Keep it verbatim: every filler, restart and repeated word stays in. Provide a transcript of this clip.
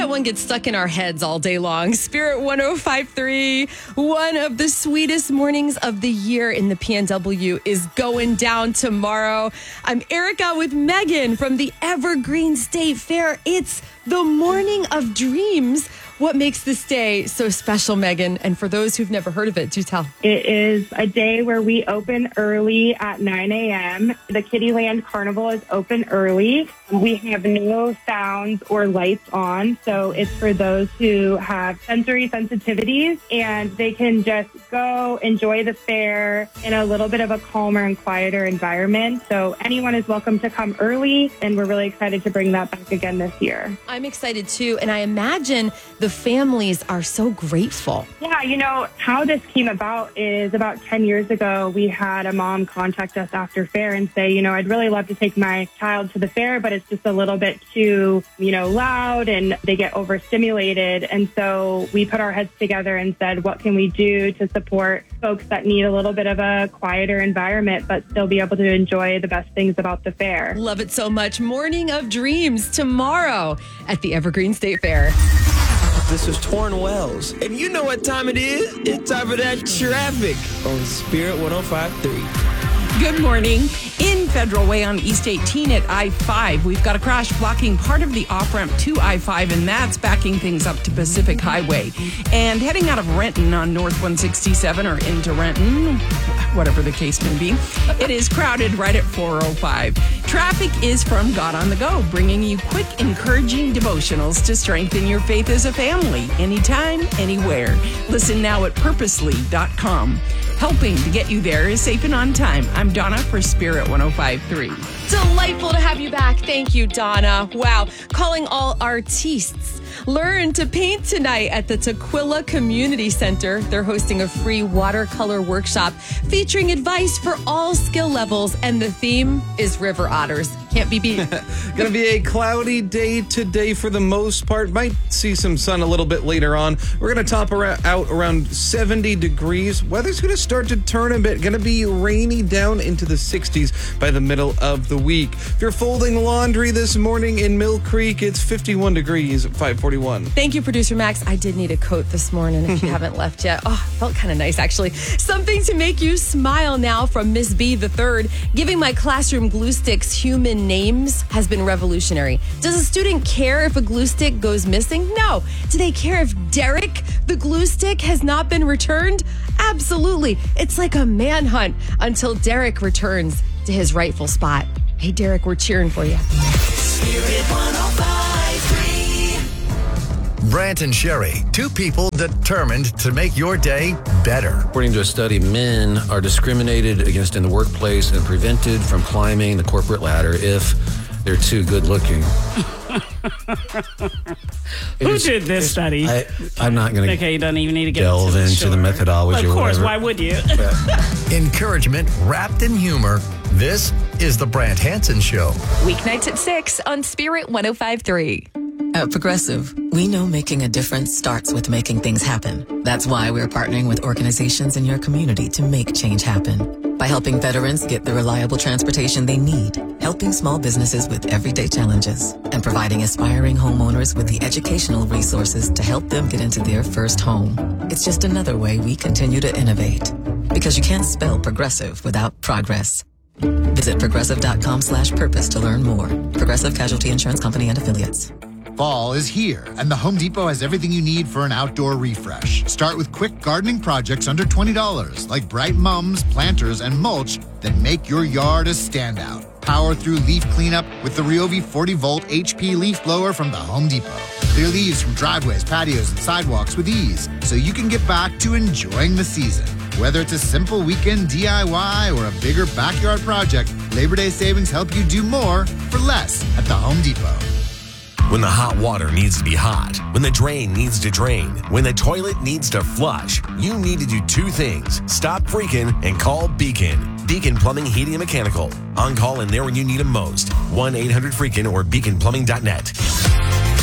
one gets stuck in our heads all day long. Spirit one oh five point three, one of the sweetest mornings of the year in the P N W is going down tomorrow. I'm Erica with Megan from the Evergreen State Fair. It's the morning of dreams. What makes this day so special, Megan? And for those who've never heard of it, do tell. It is a day where we open early at nine a.m. The Kittyland Carnival is open early. We have no sounds or lights on, so it's for those who have sensory sensitivities, and they can just go enjoy the fair in a little bit of a calmer and quieter environment. So anyone is welcome to come early, and we're really excited to bring that back again this year. I'm excited too, and I imagine the families are so grateful. Yeah, you know, how this came about is about ten years ago, we had a mom contact us after fair and say, you know, I'd really love to take my child to the fair, but it's just a little bit too, you know, loud and they get overstimulated. And so we put our heads together and said, what can we do to support folks that need a little bit of a quieter environment, but still be able to enjoy the best things about the fair? Love it so much. Morning of Dreams tomorrow at the Evergreen State Fair. This is Torrin Wells, and you know what time it is. It's time for that traffic on Spirit one oh five point three. Good morning. In Federal Way on East eighteen at I five, we've got a crash blocking part of the off-ramp to I five, and that's backing things up to Pacific Highway. And heading out of Renton on North one sixty-seven or into Renton, whatever the case may be, it is crowded right at four oh five. Traffic is from God on the Go, bringing you quick, encouraging devotionals to strengthen your faith as a family, anytime, anywhere. Listen now at purposely dot com. Helping to get you there is safe and on time. I'm Donna for Spirit one oh five point three. Delightful to have you back. Thank you, Donna. Wow. Calling all artistes. Learn to paint tonight at the Tukwila Community Center. They're hosting a free watercolor workshop featuring advice for all skill levels, and the theme is river otters. Can't be beat. Going to be a cloudy day today for the most part. Might see some sun a little bit later on. We're going to top around, out around seventy degrees. Weather's going to start to turn a bit. Going to be rainy down into the sixties by the middle of the week. If you're folding laundry this morning in Mill Creek, it's fifty-one degrees at five forty-one. Thank you, Producer Max. I did need a coat this morning if you haven't left yet. Oh, felt kind of nice, actually. Something to make you smile now from Miss B the third. Giving my classroom glue sticks human names has been revolutionary. Does a student care if a glue stick goes missing? No. Do they care if Derek, the glue stick, has not been returned? Absolutely. It's like a manhunt until Derek returns to his rightful spot. Hey, Derek, we're cheering for you. Spirit one oh five point three. Brant and Sherry, two people determined to make your day better. According to a study, men are discriminated against in the workplace and prevented from climbing the corporate ladder if they're too good looking. Who is, did this study? I, I'm not going to okay, you don't even need to get delve into, sure. the methodology. Of or course, whatever. why would you? Encouragement wrapped in humor. This is the Brant Hansen Show. Weeknights at six on Spirit one oh five point three. At Progressive, we know making a difference starts with making things happen. That's why we're partnering with organizations in your community to make change happen. By helping veterans get the reliable transportation they need, helping small businesses with everyday challenges, and providing aspiring homeowners with the educational resources to help them get into their first home. It's just another way we continue to innovate. Because you can't spell progressive without progress. Visit progressive.com slash purpose to learn more. Progressive Casualty Insurance Company and Affiliates. Fall is here, and the Home Depot has everything you need for an outdoor refresh. Start with quick gardening projects under twenty dollars, like bright mums, planters, and mulch that make your yard a standout. Power through leaf cleanup with the Ryobi forty volt H P leaf blower from the Home Depot. Clear leaves from driveways, patios, and sidewalks with ease, so you can get back to enjoying the season. Whether it's a simple weekend D I Y or a bigger backyard project, Labor Day savings help you do more for less at the Home Depot. When the hot water needs to be hot, when the drain needs to drain, when the toilet needs to flush, you need to do two things. Stop freaking and call Beacon. Beacon Plumbing, Heating, and Mechanical. On call and there when you need them most. one eight hundred freakin or beacon plumbing dot net.